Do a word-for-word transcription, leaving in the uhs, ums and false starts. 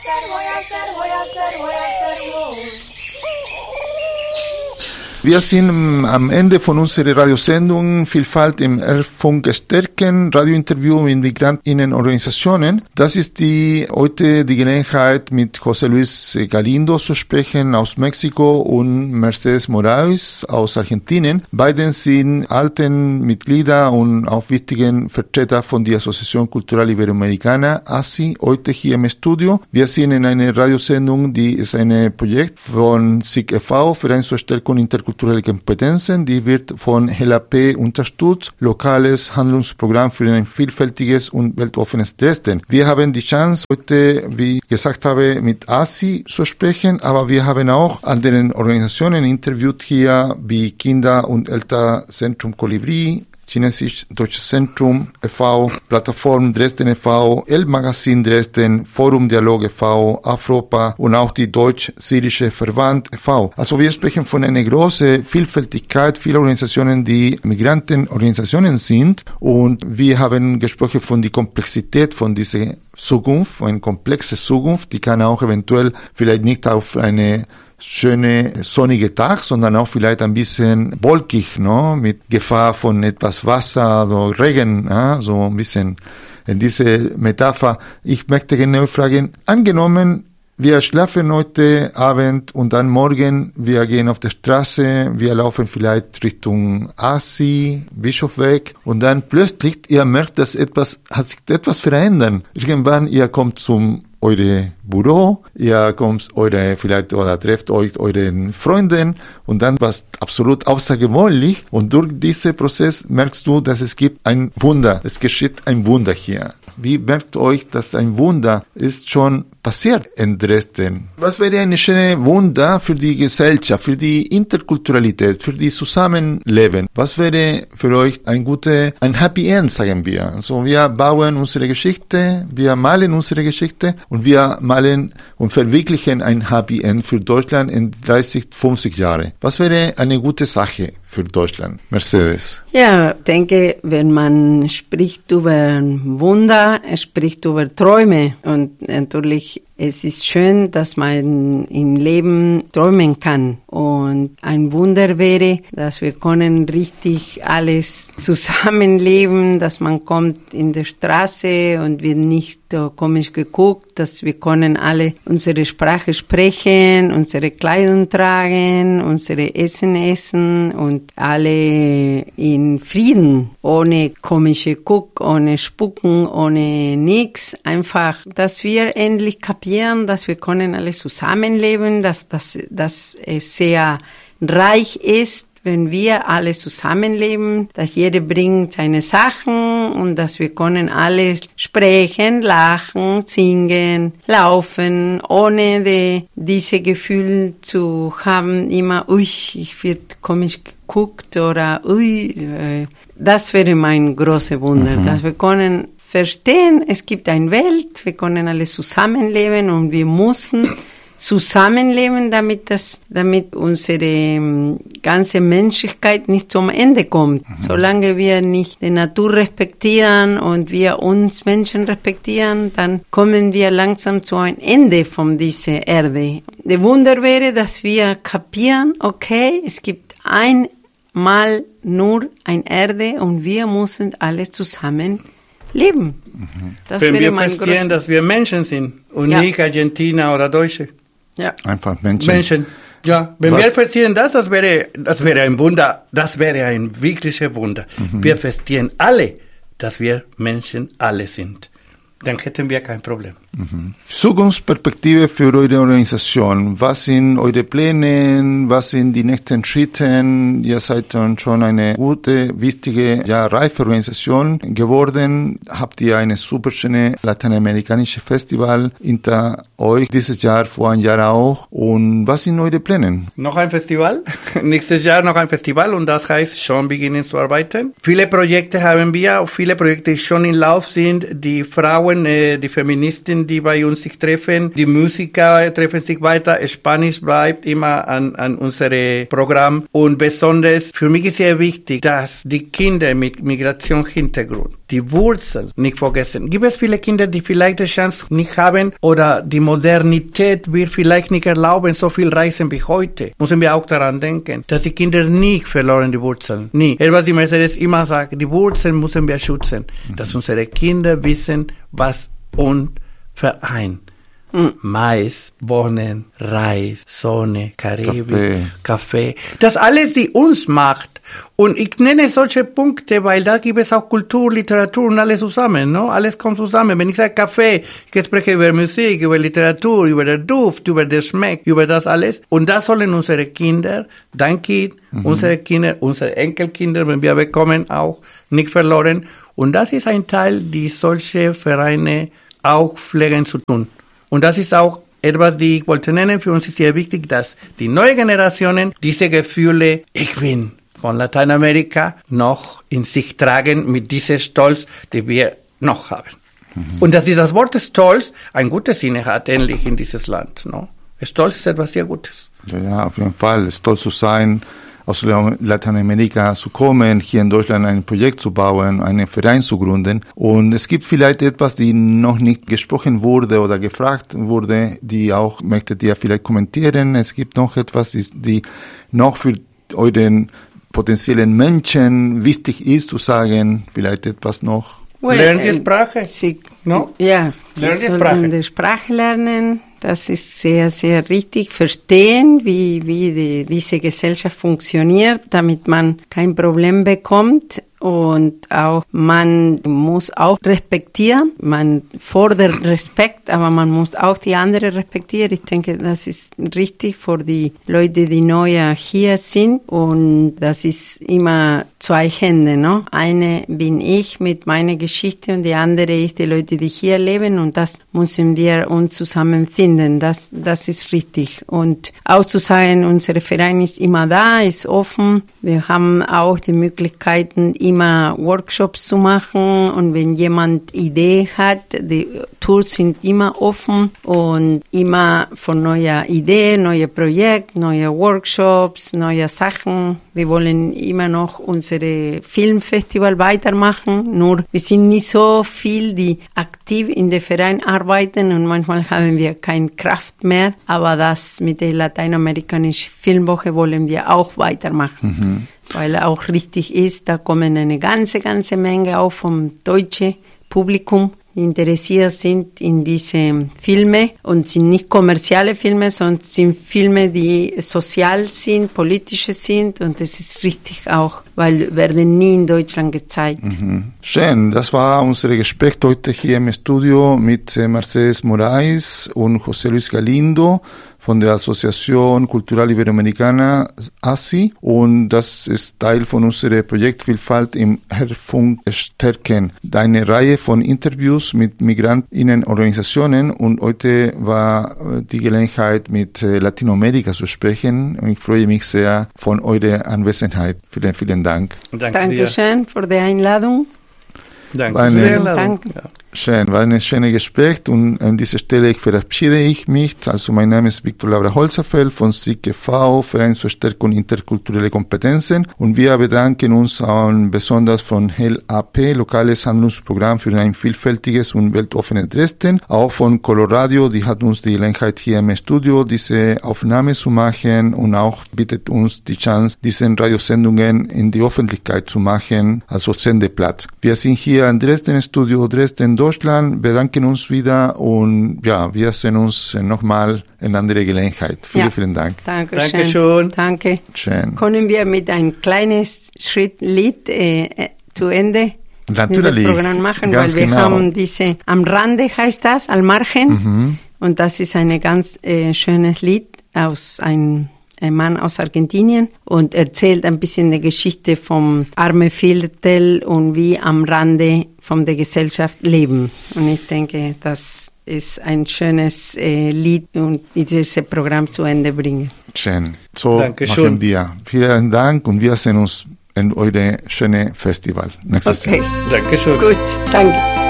hacer, voy a hacer, voy a hacer, voy a hacer, voy. Wir sind am Ende von unserer Radiosendung Vielfalt im Hörfunk stärken, Radiointerview mit Migrantinnenorganisationen. Das ist die heute die Gelegenheit, mit José Luis Galindo zu sprechen aus Mexiko und Mercedes Moraes aus Argentinien. Beide sind alten Mitglieder und auch wichtigen Vertreter von der Asociación Cultural Iberoamericana, A S I, heute hier im Studio. Wir sind in einer Radiosendung, die ist ein Projekt von S I G e V, Verein zur Stärkung interkulturelle Kompetenzen, die wird von H L P unterstützt, lokales Handlungsprogramm für ein vielfältiges und weltoffenes Dresden. Wir haben die Chance, heute, wie ich gesagt habe, mit A S I zu sprechen, aber wir haben auch andere Organisationen interviewt hier, wie Kinder- und Elternzentrum Kolibri, Chinesisch-Deutsches Zentrum e V, Plattform Dresden e V, El Magazin Dresden, Forum Dialog e V, Afropa und auch die Deutsch-Syrische Verband e V. Also wir sprechen von einer großen Vielfältigkeit, viele Organisationen, die Migrantenorganisationen sind, und wir haben gesprochen von der Komplexität von dieser Zukunft, eine komplexe Zukunft, die kann auch eventuell vielleicht nicht auf eine schöne sonnige Tag, sondern auch vielleicht ein bisschen wolkig, no? Mit Gefahr von etwas Wasser oder Regen, ja? So ein bisschen in diese Metapher. Ich möchte genau fragen, angenommen, wir schlafen heute Abend und dann morgen, wir gehen auf der Straße, wir laufen vielleicht Richtung A S I, Bischofsweg, und dann plötzlich, ihr merkt, dass etwas, hat sich etwas verändert. Irgendwann, ihr kommt zum eure Büro, ihr kommt eure, vielleicht, oder trefft euch euren Freunden, und dann was absolut außergewöhnlich, und durch diesen Prozess merkst du, dass es gibt ein Wunder, es geschieht ein Wunder hier. Wie merkt euch, dass ein Wunder ist schon passiert in Dresden? Was wäre ein schönes Wunder für die Gesellschaft, für die Interkulturalität, für die Zusammenleben? Was wäre für euch ein guter, ein Happy End, sagen wir? Also wir bauen unsere Geschichte, wir malen unsere Geschichte, und wir malen und verwirklichen ein Happy End für Deutschland in dreißig, fünfzig Jahren. Was wäre eine gute Sache für Deutschland? Mercedes. Ja, ich denke, wenn man spricht über Wunder, spricht über Träume, und natürlich es ist schön, dass man im Leben träumen kann. Und ein Wunder wäre, dass wir können richtig alles zusammenleben, dass man kommt in der Straße und wird nicht uh, komisch geguckt, dass wir können alle unsere Sprache sprechen, unsere Kleidung tragen, unsere Essen essen und alle in Frieden, ohne komische Guck, ohne Spucken, ohne nix. Einfach, dass wir endlich kapieren, dass wir können alle zusammenleben, dass, dass, dass es sehr reich ist, wenn wir alle zusammenleben, dass jeder bringt seine Sachen und dass wir können alle sprechen, lachen, singen, laufen, ohne die, diese Gefühl zu haben, immer, ui, ich werde komisch geguckt oder ui, das wäre mein großes Wunder, mhm. dass wir können verstehen, es gibt eine Welt, wir können alle zusammenleben und wir müssen zusammenleben, damit das, damit unsere ganze Menschlichkeit nicht zum Ende kommt. Mhm. Solange wir nicht die Natur respektieren und wir uns Menschen respektieren, dann kommen wir langsam zu einem Ende von dieser Erde. Das Wunder wäre, dass wir kapieren, okay, es gibt einmal nur eine Erde und wir müssen alle zusammen leben. Mhm. Das Wenn wir verstehen, dass wir Menschen sind und ja. nicht Argentinier oder Deutsche. Ja. Einfach Menschen. Menschen. Ja, wenn Was? wir verstehen das, das wäre, das wäre ein Wunder, das wäre ein wirkliches Wunder. Mhm. Wir verstehen alle, dass wir Menschen alle sind. Dann hätten wir kein Problem. Mhm. Zukunftsperspektive für eure Organisation. Was sind eure Pläne? Was sind die nächsten Schritte? Ihr seid schon eine gute, wichtige, ja, reife Organisation geworden. Habt ihr eine super schöne lateinamerikanische Festival hinter euch dieses Jahr, vor einem Jahr auch. Und was sind eure Pläne? Noch ein Festival. Nächstes Jahr noch ein Festival, und das heißt schon beginnen zu arbeiten. Viele Projekte haben wir, viele Projekte die schon in Lauf sind. Die Frauen, die Feministen, die bei uns sich treffen, die Musiker treffen sich weiter. Spanisch bleibt immer an, an unserem Programm. Und besonders für mich ist sehr wichtig, dass die Kinder mit Migrationshintergrund die Wurzeln nicht vergessen. Gibt es viele Kinder, die vielleicht die Chance nicht haben oder die Modernität wird vielleicht nicht erlauben, so viel reisen wie heute. Müssen wir auch daran denken, dass die Kinder nicht verloren die Wurzeln. Nie. Etwas, die Mercedes immer sagt, die Wurzeln müssen wir schützen. Mhm. Dass unsere Kinder wissen, was uns vereint. Mm. Mais, Bohnen, Reis, Sonne, Karibik, Kaffee. Kaffee. Das alles, die uns macht. Und ich nenne solche Punkte, weil da gibt es auch Kultur, Literatur und alles zusammen, no? Alles kommt zusammen. Wenn ich sage Kaffee, ich spreche über Musik, über Literatur, über den Duft, über den Geschmack, über das alles. Und das sollen unsere Kinder, dein Kind, mhm. unsere Kinder, unsere Enkelkinder, wenn wir bekommen, auch nicht verloren. Und das ist ein Teil, die solche Vereine auch pflegen zu tun. Und das ist auch etwas, die ich wollte nennen. Für uns ist sehr wichtig, dass die neue Generationen diese Gefühle, ich bin von Lateinamerika, noch in sich tragen mit diesem Stolz, den wir noch haben. Mhm. Und dass dieses Wort Stolz ein gutes Sinne hat, ähnlich in dieses Land. No? Stolz ist etwas sehr Gutes. Ja, auf jeden Fall. Stolz zu sein, aus Lateinamerika zu kommen, hier in Deutschland ein Projekt zu bauen, einen Verein zu gründen. Und es gibt vielleicht etwas, die noch nicht gesprochen wurde oder gefragt wurde, die auch möchtet ihr vielleicht kommentieren. Es gibt noch etwas, die noch für euren potenziellen Menschen wichtig ist zu sagen, vielleicht etwas noch. Well, lernen die Sprache. Sie, no? Ja, sie lernen die Sprache. Die Sprache lernen. Das ist sehr, sehr richtig. Verstehen, wie, wie die, diese Gesellschaft funktioniert, damit man kein Problem bekommt. Und auch, man muss auch respektieren. Man fordert Respekt, aber man muss auch die anderen respektieren. Ich denke, das ist richtig für die Leute, die neu hier sind. Und das ist immer zwei Hände, ne? Eine bin ich mit meiner Geschichte und die andere ist die Leute, die hier leben. Und das müssen wir uns zusammenfinden. Das, das ist richtig. Und auch zu sagen, unser Verein ist immer da, ist offen. Wir haben auch die Möglichkeiten, immer Workshops zu machen, und wenn jemand Idee hat, die Tools sind immer offen und immer von neuen Ideen, neue Projekte, neue Workshops, neue Sachen. Wir wollen immer noch unsere Filmfestival weitermachen, nur wir sind nicht so viel, die aktiv in der Verein arbeiten, und manchmal haben wir keine Kraft mehr, aber das mit der lateinamerikanischen Filmwoche wollen wir auch weitermachen. Mhm. Weil auch richtig ist, da kommen eine ganze, ganze Menge auch vom deutschen Publikum, die interessiert sind in diese Filme, und sind nicht kommerzielle Filme, sondern sind Filme, die sozial sind, politische sind, und das ist richtig auch, weil werden nie in Deutschland gezeigt. Mhm. Schön, das war unser Gespräch heute hier im Studio mit Mercedes Moraes und José Luis Galindo von der Asociación Cultural Iberoamericana A S I, und das ist Teil von unserem Projekt Vielfalt im Hörfunk stärken, eine Reihe von Interviews mit Migrantinnenorganisationen, und heute war die Gelegenheit, mit Latinamerika zu sprechen, und ich freue mich sehr von eurer Anwesenheit. Vielen, vielen Dank. Danke Dankeschön für die Einladung. Danke eine, für die Einladung. Danke. Schön, war ein schönes Gespräch, und an dieser Stelle verabschiede ich mich. Also mein Name ist Victor Laura Holzerfeld von S I G E V, Verein zur Stärkung interkulturelle Kompetenzen, und wir bedanken uns auch besonders von L A P, lokales Handlungsprogramm für ein vielfältiges und weltoffenes Dresden, auch von Coloradio, die hat uns die Gelegenheit hier im Studio diese Aufnahme zu machen, und auch bietet uns die Chance, diese Radiosendungen in die Öffentlichkeit zu machen, also Sendeplatz. Wir sind hier in Dresden, Studio Dresden, Deutschland, bedanken uns wieder, und ja, wir sehen uns nochmal in andere Gelegenheit. Vielen, ja. vielen Dank. Dankeschön. Dankeschön. Danke. Schön. Können wir mit einem kleinen Schritt Lied äh, zu Ende Natürlich. dieses Programm machen, Ganz weil wir genau. haben diese, am Rande heißt das, al Margen, mhm. und das ist ein ganz äh, schönes Lied aus einem ein Mann aus Argentinien, und erzählt ein bisschen die Geschichte vom armen Viertel und wie am Rande von der Gesellschaft leben. Und ich denke, das ist ein schönes äh, Lied, und dieses Programm zu Ende bringen. Schön. So Dankeschön. machen wir. Vielen Dank, und wir sehen uns in eurem schönen Festival nächstes Okay. Jahr. Dankeschön. Gut, danke.